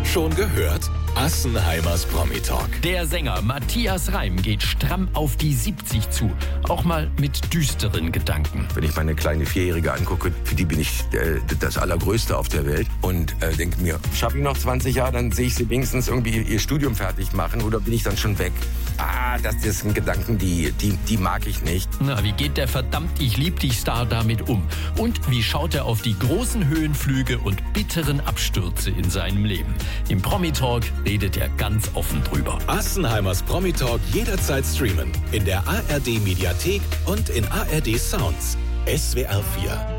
Schon gehört? Assenheimers Promi-Talk. Der Sänger Matthias Reim geht stramm auf die 70 zu. Auch mal mit düsteren Gedanken. Wenn ich meine kleine Vierjährige angucke, für die bin ich das Allergrößte auf der Welt. Und denke mir, schaffe ich noch 20 Jahre, dann sehe ich sie wenigstens irgendwie ihr Studium fertig machen oder bin ich dann schon weg? Das sind Gedanken, die mag ich nicht. Na, wie geht der verdammt Ich lieb dich Star damit um? Und wie schaut er auf die großen Höhenflüge und bitteren Abstürze in seinem Leben? Im Promi-Talk redet er ganz offen drüber. Assenheimers Promi-Talk jederzeit streamen. In der ARD-Mediathek und in ARD Sounds. SWR 4.